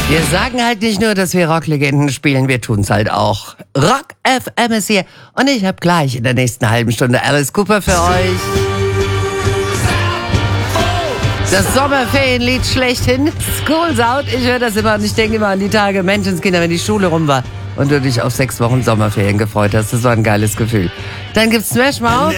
Wir sagen halt nicht nur, dass wir Rocklegenden spielen, wir tun's halt auch. Rock FM ist hier und ich habe gleich in der nächsten halben Stunde Alice Cooper für euch. Das Sommerferienlied schlechthin, School's Out. Ich höre das immer und ich denke immer an die Tage Menschenskinder, wenn die Schule rum war und du dich auf 6 Wochen Sommerferien gefreut hast. Das war ein geiles Gefühl. Dann gibt's Smash Mouth.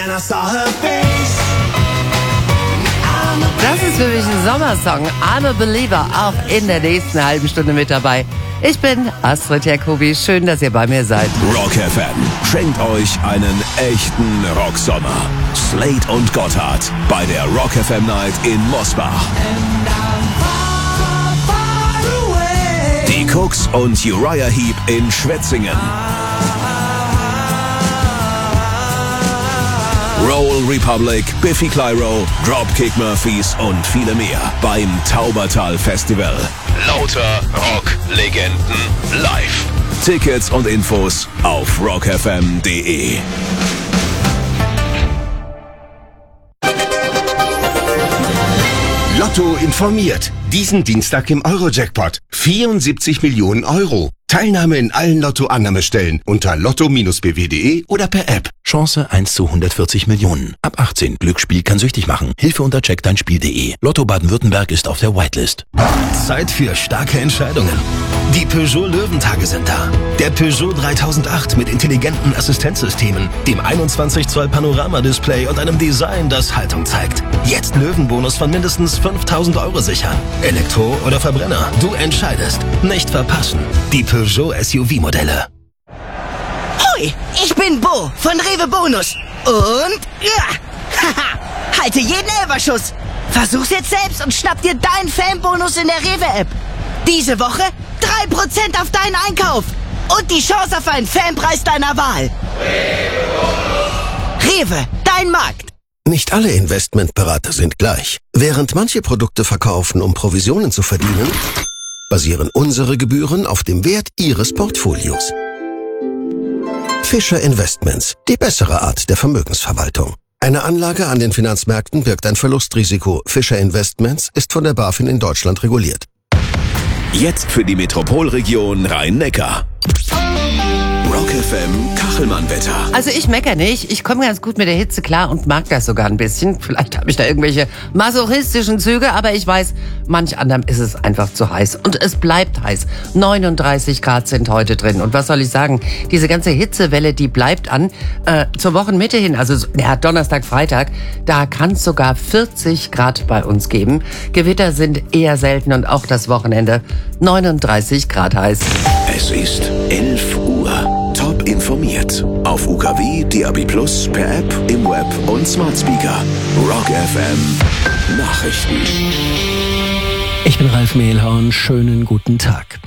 Das ist für mich ein Sommersong. I'm a Believer, auch in der nächsten halben Stunde mit dabei. Ich bin Astrid Jacobi. Schön, dass ihr bei mir seid. Rock FM schenkt euch einen echten Rocksommer. Slade und Gotthard bei der Rock FM Night in Mosbach. Die Cooks und Uriah Heep in Schwetzingen. Roll Republic, Biffy Clyro, Dropkick Murphys und viele mehr beim Taubertal Festival. Lauter Rock-Legenden live. Tickets und Infos auf rockfm.de. Lotto informiert. Diesen Dienstag im Eurojackpot. 74 Millionen Euro. Teilnahme in allen Lotto-Annahmestellen unter lotto-bw.de oder per App. Chance 1 zu 140 Millionen. Ab 18. Glücksspiel kann süchtig machen. Hilfe unter checkdeinspiel.de. Lotto Baden-Württemberg ist auf der Whitelist. Zeit für starke Entscheidungen. Die Peugeot Löwentage sind da. Der Peugeot 3008 mit intelligenten Assistenzsystemen, dem 21 Zoll Panoramadisplay und einem Design, das Haltung zeigt. Jetzt Löwenbonus von mindestens 5.000 Euro sichern. Elektro oder Verbrenner, du entscheidest. Nicht verpassen. Die Peugeot SUV-Modelle. Hoi, ich bin Bo von Rewe Bonus. Und haha, halte jeden Elferschuss. Versuch's jetzt selbst und schnapp dir deinen Fanbonus in der Rewe-App. Diese Woche 3% auf deinen Einkauf. Und die Chance auf einen Fanpreis deiner Wahl. Rewe, dein Markt. Nicht alle Investmentberater sind gleich. Während manche Produkte verkaufen, um Provisionen zu verdienen, basieren unsere Gebühren auf dem Wert Ihres Portfolios. Fischer Investments, die bessere Art der Vermögensverwaltung. Eine Anlage an den Finanzmärkten birgt ein Verlustrisiko. Fischer Investments ist von der BaFin in Deutschland reguliert. Jetzt für die Metropolregion Rhein-Neckar. Rock FM Kachelmann-Wetter. Also ich meckere nicht, ich komme ganz gut mit der Hitze klar und mag das sogar ein bisschen. Vielleicht habe ich da irgendwelche masochistischen Züge, aber ich weiß, manch anderem ist es einfach zu heiß. Und es bleibt heiß. 39 Grad sind heute drin. Und was soll ich sagen, diese ganze Hitzewelle, die bleibt an zur Wochenmitte hin. Also ja, Donnerstag, Freitag, da kann es sogar 40 Grad bei uns geben. Gewitter sind eher selten und auch das Wochenende 39 Grad heiß. Es ist 11 Uhr. Top informiert. Auf UKW, DAB+, per App, im Web und Smart Speaker. Rock FM Nachrichten. Ich bin Ralf Mehlhorn, schönen guten Tag.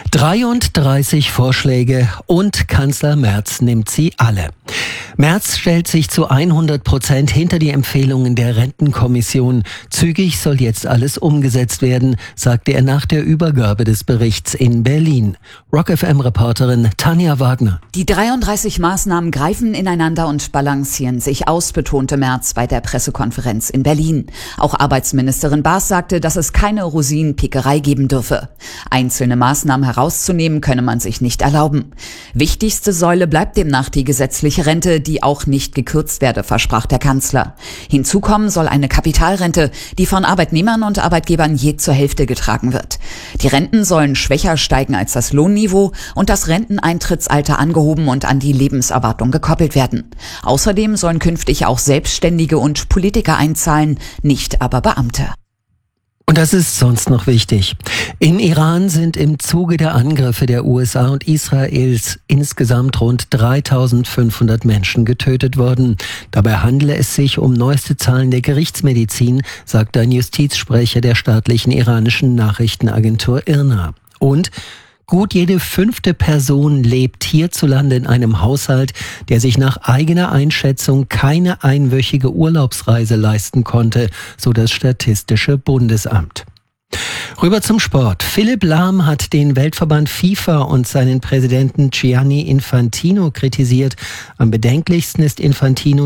33 Vorschläge und Kanzler Merz nimmt sie alle. Merz stellt sich zu 100% hinter die Empfehlungen der Rentenkommission. Zügig soll jetzt alles umgesetzt werden, sagte er nach der Übergabe des Berichts in Berlin. Rock FM-Reporterin Tanja Wagner. Die 33 Maßnahmen greifen ineinander und balancieren sich aus, betonte Merz bei der Pressekonferenz in Berlin. Auch Arbeitsministerin Baas sagte, dass es keine Rosinenpickerei geben dürfe. Einzelne Maßnahmen herauszunehmen, könne man sich nicht erlauben. Wichtigste Säule bleibt demnach die gesetzliche Rente, die auch nicht gekürzt werde, versprach der Kanzler. Hinzu kommen soll eine Kapitalrente, die von Arbeitnehmern und Arbeitgebern je zur Hälfte getragen wird. Die Renten sollen schwächer steigen als das Lohnniveau und das Renteneintrittsalter angehoben und an die Lebenserwartung gekoppelt werden. Außerdem sollen künftig auch Selbstständige und Politiker einzahlen, nicht aber Beamte. Und das ist sonst noch wichtig. Im Iran sind im Zuge der Angriffe der USA und Israels insgesamt rund 3.500 Menschen getötet worden. Dabei handele es sich um neueste Zahlen der Gerichtsmedizin, sagt ein Justizsprecher der staatlichen iranischen Nachrichtenagentur IRNA. Und gut jede 5. Person lebt hierzulande in einem Haushalt, der sich nach eigener Einschätzung keine einwöchige Urlaubsreise leisten konnte, so das Statistische Bundesamt. Rüber zum Sport. Philipp Lahm hat den Weltverband FIFA und seinen Präsidenten Gianni Infantino kritisiert. Am bedenklichsten ist Infantino